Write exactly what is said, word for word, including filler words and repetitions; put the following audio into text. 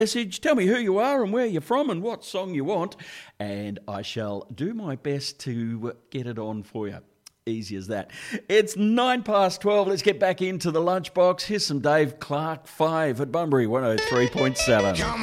message. Tell me who you are and where you're from and what song you want, and I shall do my best to get it on for you. Easy as that. It's nine past twelve. Let's get back into the lunchbox. Here's some Dave Clark five at Bunbury one oh three point seven.